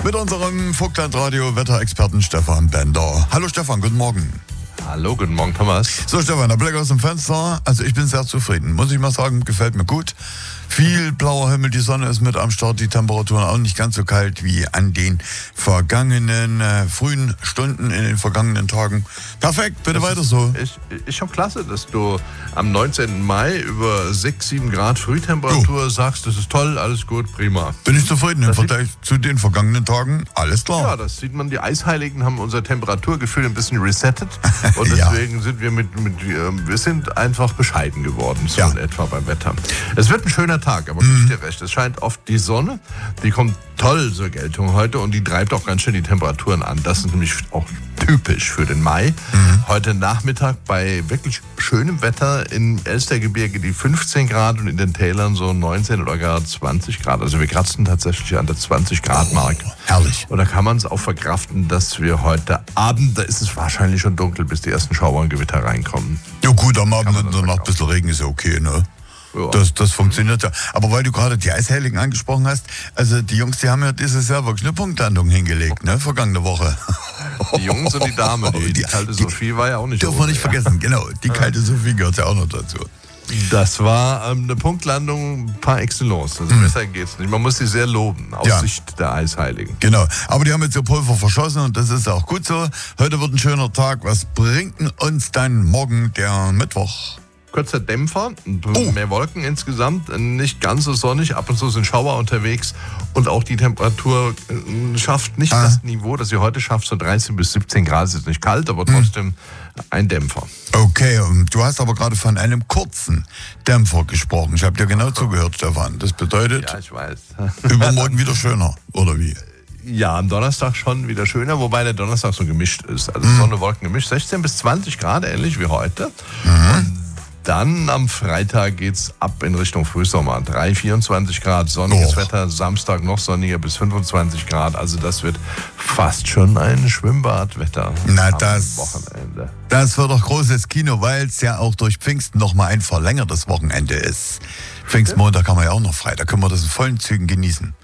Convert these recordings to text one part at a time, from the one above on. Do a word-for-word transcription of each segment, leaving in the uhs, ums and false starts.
mit unserem Vogtland-Radio-Wetterexperten Stefan Bender. Hallo Stefan, guten Morgen. Hallo, guten Morgen Thomas. So Stefan, der Blick aus dem Fenster, also ich bin sehr zufrieden, muss ich mal sagen, gefällt mir gut. Viel blauer Himmel, die Sonne ist mit am Start, die Temperaturen auch nicht ganz so kalt wie an den vergangenen äh, frühen Stunden in den vergangenen Tagen. Perfekt, bitte das weiter ist, so. Ist, ist schon klasse, dass du am neunzehnten Mai über sechs, sieben Grad Frühtemperatur oh. sagst, das ist toll, alles gut, prima. Bin ich zufrieden das im Vergleich zu den vergangenen Tagen, alles klar. Ja, das sieht man, die Eisheiligen haben unser Temperaturgefühl ein bisschen resettet und deswegen ja. sind wir mit, mit wir sind einfach bescheiden geworden, so ja. in etwa beim Wetter. Es wird ein schöner Tag, aber mhm. dir recht, es scheint oft die Sonne, die kommt toll zur Geltung heute und die treibt auch ganz schön die Temperaturen an. Das ist nämlich auch typisch für den Mai. Mhm. Heute Nachmittag bei wirklich schönem Wetter im Elstergebirge die fünfzehn Grad und in den Tälern so neunzehn oder gar zwanzig Grad. Also wir kratzen tatsächlich an der zwanzig Grad Mark. Oh, herrlich. Und da kann man es auch verkraften, dass wir heute Abend, da ist es wahrscheinlich schon dunkel, bis die ersten Schauer und Gewitter reinkommen. Ja gut, am Abend und danach ein bisschen Regen ist ja okay, ne? Ja. Das, das funktioniert ja. Aber weil du gerade die Eisheiligen angesprochen hast, also die Jungs, die haben ja dieses Jahr wirklich eine Punktlandung hingelegt, ne? Vergangene Woche. Die Jungs und die Dame, die, die, die kalte die, Sophie war ja auch nicht Dürfen wir nicht ja. vergessen, genau. Die kalte Sophie gehört ja auch noch dazu. Das war ähm, eine Punktlandung par excellence. Also hm. besser geht's nicht. Man muss sie sehr loben, aus ja. Sicht der Eisheiligen. Genau. Aber die haben jetzt ihr Pulver verschossen und das ist auch gut so. Heute wird ein schöner Tag. Was bringt uns dann morgen der Mittwoch? Kurzer Dämpfer, oh. mehr Wolken insgesamt, nicht ganz so sonnig, ab und zu sind Schauer unterwegs und auch die Temperatur schafft nicht ah. das Niveau, das sie heute schafft, so dreizehn bis siebzehn Grad, es ist nicht kalt, aber trotzdem hm. ein Dämpfer. Okay, du hast aber gerade von einem kurzen Dämpfer gesprochen. Ich habe dir genau zugehört, Stefan. Das bedeutet, ja, ich weiß. übermorgen wieder schöner, oder wie? Ja, am Donnerstag schon wieder schöner, wobei der Donnerstag so gemischt ist. Also hm. Sonne, Wolken gemischt, sechzehn bis zwanzig Grad, ähnlich wie heute. Mhm. Und dann am Freitag geht's ab in Richtung Frühsommer. drei, vierundzwanzig Grad, sonniges oh. Wetter, Samstag noch sonniger bis fünfundzwanzig Grad. Also das wird fast schon ein Schwimmbadwetter Na, am das, Wochenende. Das wird doch großes Kino, weil es ja auch durch Pfingsten nochmal ein verlängertes Wochenende ist. Pfingstmontag haben wir ja auch noch frei, da können wir das in vollen Zügen genießen.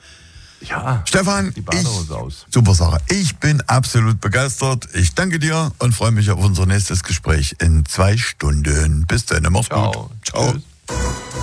Ja, Stefan, die ich, aus. super Sache. Ich bin absolut begeistert. Ich danke dir und freue mich auf unser nächstes Gespräch in zwei Stunden. Bis dann, mach's Ciao. gut. Ciao. Tschüss.